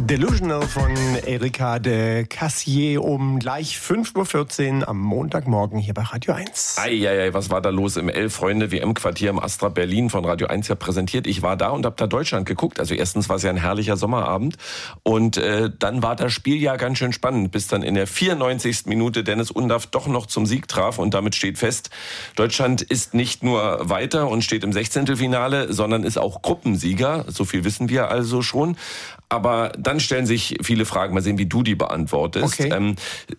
Delusional von Erika de Cassier um gleich 5.14 Uhr am Montagmorgen hier bei Radio 1. Eieiei, was war da los im Elf-Freunde-WM-Quartier im Astra Berlin von Radio 1 ja präsentiert. Ich war da und habe da Deutschland geguckt. Also erstens war es ja ein herrlicher Sommerabend und dann war das Spiel ja ganz schön spannend, bis dann in der 94. Minute Dennis Undaff doch noch zum Sieg traf und damit steht fest, Deutschland ist nicht nur weiter und steht im 16. sondern ist auch Gruppensieger. So viel wissen wir also schon. Aber dann stellen sich viele Fragen. Mal sehen, wie du die beantwortest. Okay.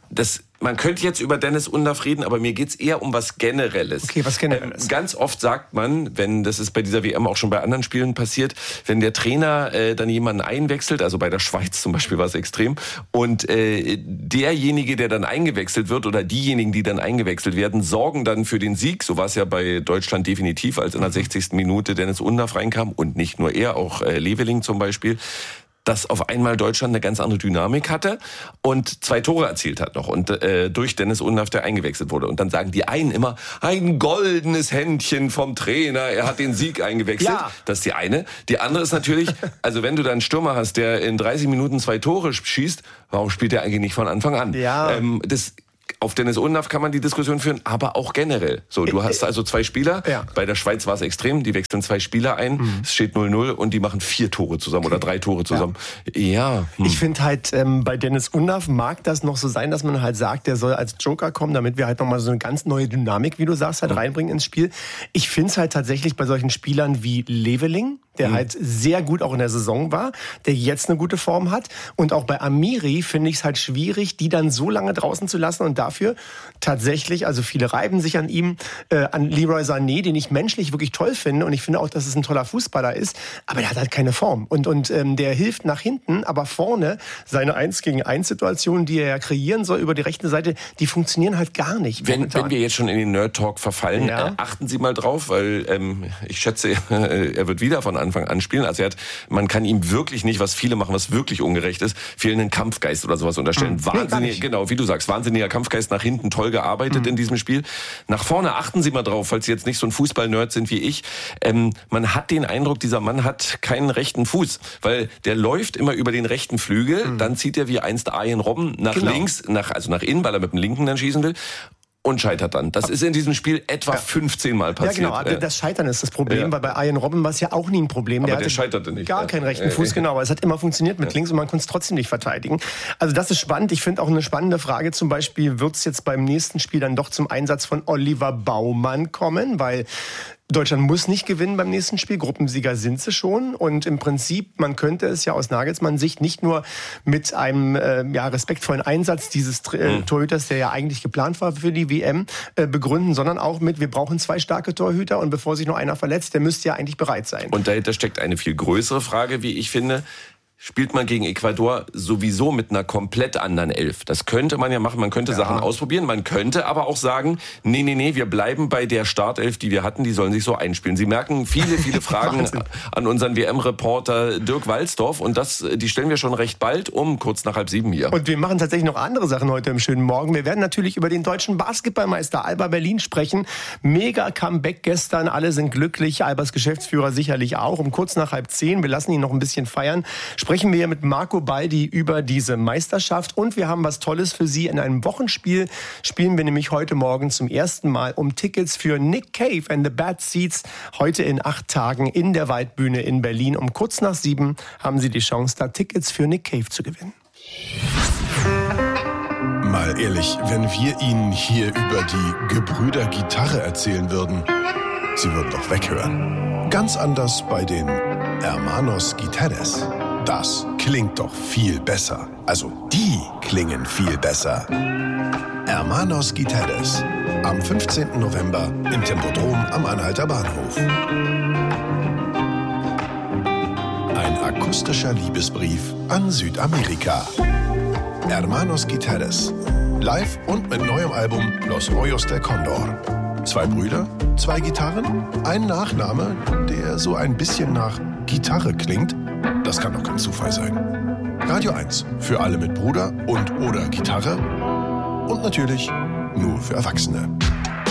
Man könnte jetzt über Dennis Undaff reden, aber mir geht's eher um was Generelles. Okay, was Generelles. Ganz oft sagt man, das ist bei dieser WM auch schon bei anderen Spielen passiert, wenn der Trainer dann jemanden einwechselt, also bei der Schweiz zum Beispiel war es extrem, und derjenige, der dann eingewechselt wird oder diejenigen, die dann eingewechselt werden, sorgen dann für den Sieg. So war es ja bei Deutschland definitiv, als in der 60. Minute Dennis Undaff reinkam und nicht nur er, auch Leveling zum Beispiel, dass auf einmal Deutschland eine ganz andere Dynamik hatte und 2 Tore erzielt hat noch und durch Dennis Undaff, der eingewechselt wurde. Und dann sagen die einen immer, ein goldenes Händchen vom Trainer, er hat den Sieg eingewechselt. Ja. Das ist die eine. Die andere ist natürlich, also wenn du da einen Stürmer hast, der in 30 Minuten 2 Tore schießt, warum spielt er eigentlich nicht von Anfang an? Ja. Auf Dennis Undaff kann man die Diskussion führen, aber auch generell. So, du hast also 2 Spieler. Ja. Bei der Schweiz war es extrem. Die wechseln 2 Spieler ein. Es steht 0-0 und die machen 4 Tore zusammen oder 3 Tore zusammen. Ja. Ich finde halt, bei Dennis Undaff mag das noch so sein, dass man halt sagt, der soll als Joker kommen, damit wir halt nochmal so eine ganz neue Dynamik, wie du sagst, halt reinbringen ins Spiel. Ich finde es halt tatsächlich bei solchen Spielern wie Leveling, der halt sehr gut auch in der Saison war, der jetzt eine gute Form hat. Und auch bei Amiri finde ich es halt schwierig, die dann so lange draußen zu lassen und dafür tatsächlich, also viele reiben sich an ihm, an Leroy Sané, den ich menschlich wirklich toll finde und ich finde auch, dass es ein toller Fußballer ist, aber der hat halt keine Form und der hilft nach hinten, aber vorne seine 1-gegen-1-Situationen, die er ja kreieren soll über die rechte Seite, die funktionieren halt gar nicht. Wenn wir jetzt schon in den Nerd-Talk verfallen, achten Sie mal drauf, weil ich schätze, er wird wieder von Anfang an spielen. Also man kann ihm wirklich nicht, was viele machen, was wirklich ungerecht ist, fehlenden Kampfgeist oder sowas unterstellen. Wahnsinnig, genau, wie du sagst, wahnsinniger Kampfgeist nach hinten, toll gearbeitet in diesem Spiel. Nach vorne achten Sie mal drauf, falls Sie jetzt nicht so ein Fußball-Nerd sind wie ich. Man hat den Eindruck, dieser Mann hat keinen rechten Fuß, weil der läuft immer über den rechten Flügel, dann zieht er wie einst Arjen Robben nach links, nach innen, weil er mit dem linken dann schießen will. Und scheitert dann. Das ist in diesem Spiel etwa 15 Mal passiert. Ja, genau. Das Scheitern ist das Problem, weil bei Arjen Robben war es ja auch nie ein Problem. Aber der scheiterte nicht. Gar keinen rechten Fuß, genau. Aber es hat immer funktioniert mit links und man konnte es trotzdem nicht verteidigen. Also das ist spannend. Ich finde auch eine spannende Frage zum Beispiel, wird es jetzt beim nächsten Spiel dann doch zum Einsatz von Oliver Baumann kommen? Weil Deutschland muss nicht gewinnen beim nächsten Spiel. Gruppensieger sind sie schon. Und im Prinzip, man könnte es ja aus Nagelsmanns Sicht nicht nur mit einem respektvollen Einsatz dieses Torhüters, der ja eigentlich geplant war für die WM, begründen, sondern auch mit, wir brauchen 2 starke Torhüter und bevor sich noch einer verletzt, der müsste ja eigentlich bereit sein. Und dahinter steckt eine viel größere Frage, wie ich finde. Spielt man gegen Ecuador sowieso mit einer komplett anderen Elf. Das könnte man ja machen, man könnte Sachen ausprobieren, man könnte aber auch sagen, nee, wir bleiben bei der Startelf, die wir hatten, die sollen sich so einspielen. Sie merken viele Fragen an unseren WM-Reporter Dirk Walzdorf und die stellen wir schon recht bald um, kurz nach 6:30 hier. Und wir machen tatsächlich noch andere Sachen heute im schönen Morgen. Wir werden natürlich über den deutschen Basketballmeister Alba Berlin sprechen. Mega Comeback gestern, alle sind glücklich, Albas Geschäftsführer sicherlich auch. Um kurz nach 9:30, wir lassen ihn noch ein bisschen feiern, sprechen wir mit Marco Baldi über diese Meisterschaft und wir haben was Tolles für Sie. In einem Wochenspiel spielen wir nämlich heute Morgen zum ersten Mal um Tickets für Nick Cave and the Bad Seeds heute in 8 Tagen in der Waldbühne in Berlin. Um kurz nach 7 haben Sie die Chance, da Tickets für Nick Cave zu gewinnen. Mal ehrlich, wenn wir Ihnen hier über die Gebrüder Gitarre erzählen würden, Sie würden doch weghören. Ganz anders bei den Hermanos Guitars. Das klingt doch viel besser. Also, die klingen viel besser. Hermanos Guitars. Am 15. November im Tempodrom am Anhalter Bahnhof. Ein akustischer Liebesbrief an Südamerika. Hermanos Guitars. Live und mit neuem Album Los Rollos del Condor. 2 Brüder, 2 Gitarren, ein Nachname, der so ein bisschen nach Gitarre klingt. Das kann doch kein Zufall sein. Radio 1 für alle mit Bruder und/oder Gitarre und natürlich nur für Erwachsene.